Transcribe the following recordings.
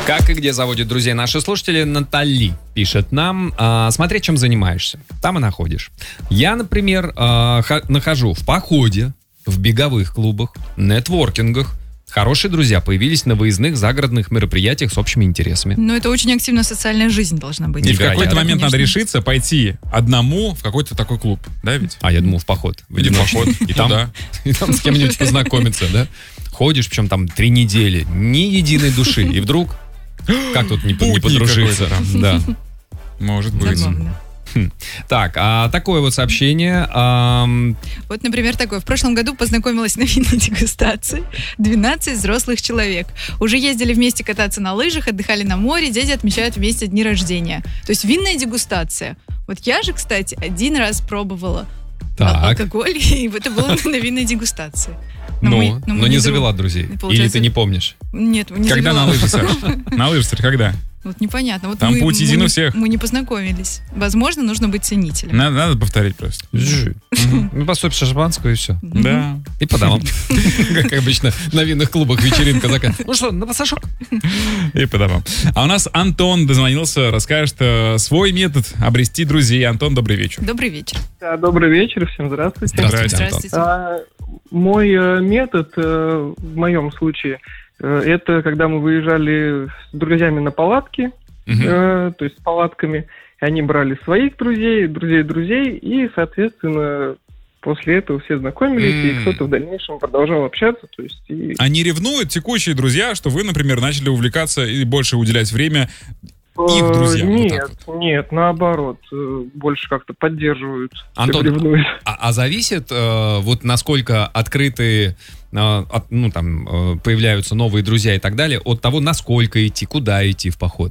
Как и где заводят друзей наши слушатели, Натали пишет нам: смотри, чем занимаешься, там и находишь. Я, например, нахожу в походе, в беговых клубах, нетворкингах. Хорошие друзья появились на выездных загородных мероприятиях с общими интересами. Но это очень активная социальная жизнь должна быть. И в какой-то момент конечно. надо решиться пойти одному в какой-то такой клуб, да ведь? Я думал, в поход. Или в поход. И там с кем-нибудь познакомиться, да? Ходишь, причем там 3 недели, ни единой души. И вдруг, как тут не подружиться? Да. Может быть. Забавно. Так, такое вот сообщение. Вот, например, такое. В прошлом году познакомилась на винной дегустации 12 взрослых человек. Уже ездили вместе кататься на лыжах, отдыхали на море, дети отмечают вместе дни рождения. То есть винная дегустация. Вот я же, кстати, 1 раз пробовала алкоголь, и это было на винной дегустации. Но не завела друзей? Или ты не помнишь? Нет, не Когда завела. на лыжи, Саш? На лыжах, когда? Вот непонятно. Вот Там путь един у всех. Мы не познакомились. Возможно, нужно быть ценителем. Надо повторить просто. Ну, посыпь шампанского и все. Да. И по домам. Как обычно на винных клубах вечеринка такая. Ну что, на пассажок? И по домам. А у нас Антон дозвонился, расскажет свой метод обрести друзей. Антон, добрый вечер. Добрый вечер. Да, добрый вечер, всем здравствуйте. Здравствуйте, Антон. Мой метод в моем случае это когда мы выезжали с друзьями на палатки, то есть с палатками, и они брали своих друзей, друзей, и, соответственно, после этого все знакомились, и кто-то в дальнейшем продолжал общаться. То есть, Они ревнуют, текущие друзья, что вы, например, начали увлекаться и больше уделять время их друзьям? Нет, наоборот, больше как-то поддерживают. Антон, а зависит, вот насколько открытые появляются новые друзья и так далее, от того, насколько идти, куда идти в поход?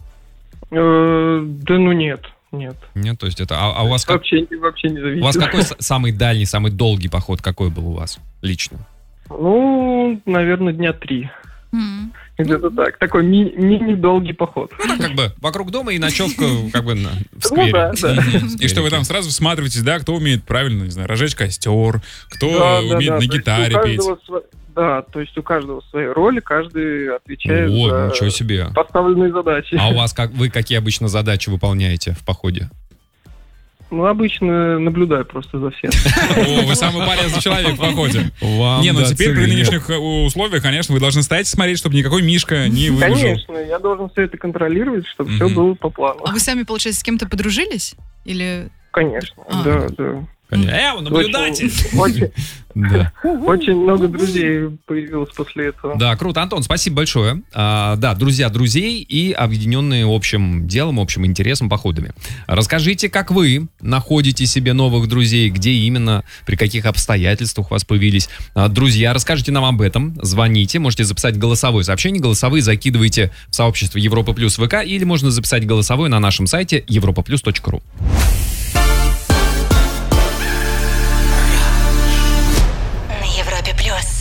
Нет. Нет, то есть это... А у вас вообще не зависит. У вас какой самый дальний, самый долгий поход, какой был у вас лично? Ну, наверное, 3 дня. Где-то так. Такой мини-долгий поход. Ну, как бы вокруг дома и ночевка как бы в сквере. Да. И что вы там сразу всматриваетесь, да, кто умеет правильно, не знаю, разжечь костер, кто умеет на гитаре петь. Да, то есть у каждого своя роль, каждый отвечает за ничего себе. поставленные задачи. А у вас вы какие обычно задачи выполняете в походе? Ну, обычно наблюдаю просто за всем. Вы самый полезный человек в походе. Теперь при нынешних условиях, конечно, вы должны стоять и смотреть, чтобы никакой Мишка не выбежал. Конечно, я должен все это контролировать, чтобы все было по плану. А вы сами, получается, с кем-то подружились? Или... Конечно, да. Наблюдатель! Очень много друзей появилось после этого. Да, круто. Антон, спасибо большое. Да, друзья друзей и объединенные общим делом, общим интересом, походами. Расскажите, как вы находите себе новых друзей, где именно, при каких обстоятельствах у вас появились друзья. Расскажите нам об этом, звоните, можете записать голосовое сообщение. Голосовые закидывайте в сообщество Европа Плюс ВК или можно записать голосовое на нашем сайте europaplus.ru.